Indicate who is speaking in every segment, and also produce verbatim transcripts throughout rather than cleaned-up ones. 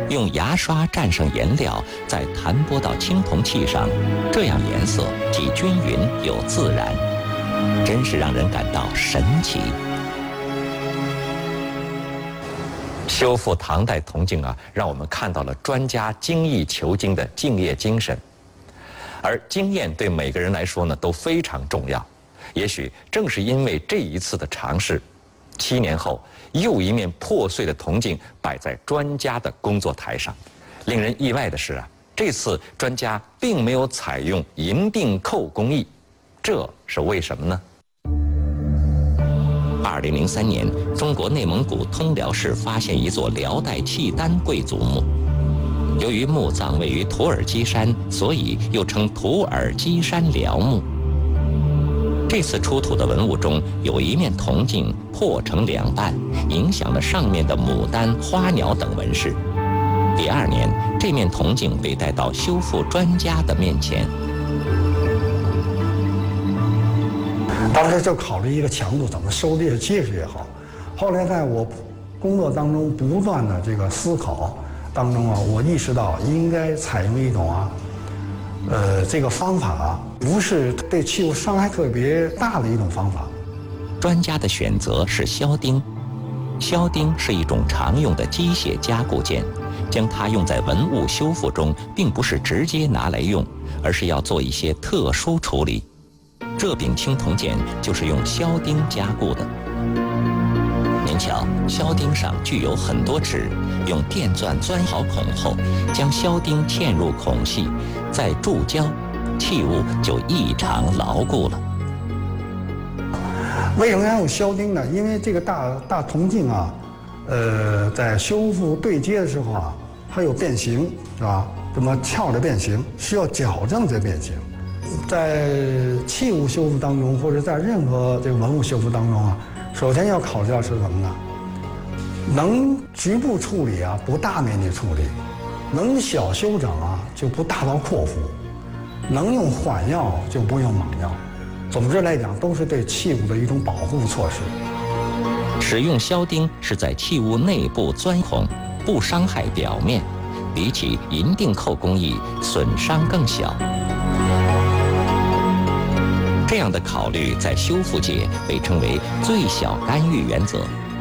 Speaker 1: 用牙刷蘸上颜料，再弹拨到青铜器上，这样颜色既均匀又自然，真是让人感到神奇。修复唐代铜镜啊，让我们看到了专家精益求精的敬业精神。而经验对每个人来说呢都非常重要。也许正是因为这一次的尝试，七年后又一面破碎的铜镜摆在专家的工作台上。令人意外的是啊，这次专家并没有采用银锭扣工艺，这是为什么呢？二零零三年，中国内蒙古通辽市发现一座辽代契丹贵族墓。由于墓葬位于土耳其山，所以又称土耳其山辽墓。这次出土的文物中有一面铜镜破成两半，影响了上面的牡丹、花鸟等纹饰。第二年，这面铜镜被带到修复专家的面前。
Speaker 2: 当时就考虑一个强度，怎么收的越结实越好。后来在我工作当中不断的这个思考当中啊，我意识到应该采用一种啊，呃，这个方法啊，不是对器物伤害特别大的一种方法。
Speaker 1: 专家的选择是削钉。削钉是一种常用的机械加固件，将它用在文物修复中，并不是直接拿来用，而是要做一些特殊处理。这柄青铜剑就是用削钉加固的。您瞧，削钉上具有很多齿，用电钻钻好孔后，将削钉嵌入孔隙，再注胶，器物就异常牢固了。
Speaker 2: 为什么要用削钉呢？因为这个大大铜镜啊，呃，在修复对接的时候啊，它有变形，是吧？这么翘着变形，需要矫正这变形。在器物修复当中，或者在任何这个文物修复当中啊，首先要考虑到是什么呢？能局部处理啊，不大面积处理；能小修整啊，就不大刀阔斧；能用缓药就不用猛药。总之来讲，都是对器物的一种保护措施。
Speaker 1: 使用削钉是在器物内部钻孔，不伤害表面，比起银锭扣工艺损伤更小。这样的考虑在修复界被称为最小干预原则。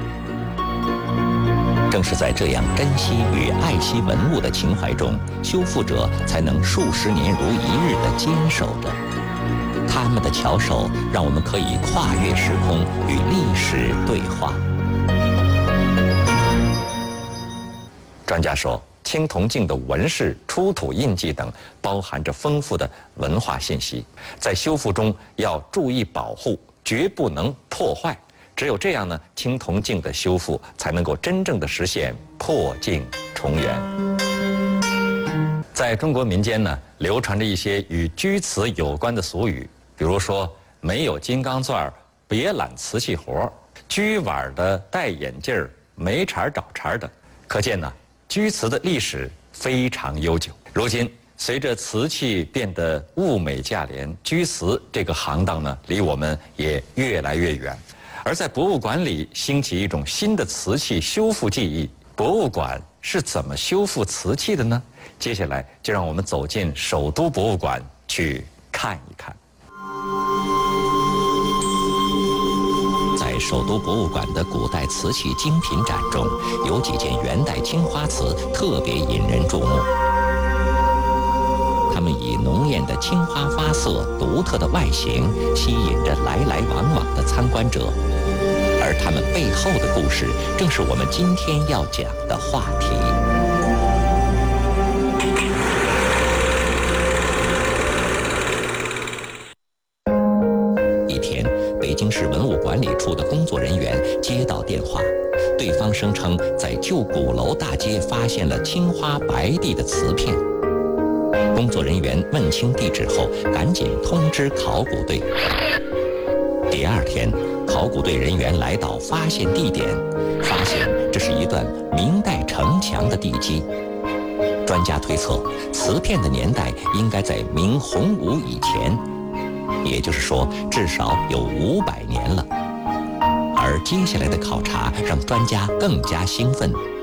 Speaker 1: 正是在这样珍惜与爱惜文物的情怀中，修复者才能数十年如一日地坚守着。他们的巧手让我们可以跨越时空，与历史对话。专家说，青铜镜的纹饰、出土印记等包含着丰富的文化信息，在修复中要注意保护，绝不能破坏。只有这样呢，青铜镜的修复才能够真正的实现破镜重圆。在中国民间呢，流传着一些与居瓷有关的俗语，比如说没有金刚钻别揽瓷器活，居碗的戴眼镜儿，没茬找茬等。可见呢，居瓷的历史非常悠久。如今，随着瓷器变得物美价廉，居瓷这个行当呢，离我们也越来越远。而在博物馆里兴起一种新的瓷器修复技艺，博物馆是怎么修复瓷器的呢？接下来就让我们走进首都博物馆去看一看。在首都博物馆的古代瓷器精品展中，有几件元代青花瓷特别引人注目。它们以浓艳的青花发色、独特的外形，吸引着来来往往的参观者。而它们背后的故事，正是我们今天要讲的话题。一天，北京市文物管理处的工作人员接到电话，对方声称在旧鼓楼大街发现了青花白地的瓷片。工作人员问清地址后，赶紧通知考古队。第二天，考古队人员来到发现地点，发现这是一段明代城墙的地基。专家推测，瓷片的年代应该在明洪武以前，也就是说，至少有五百年了。而接下来的考察让专家更加兴奋。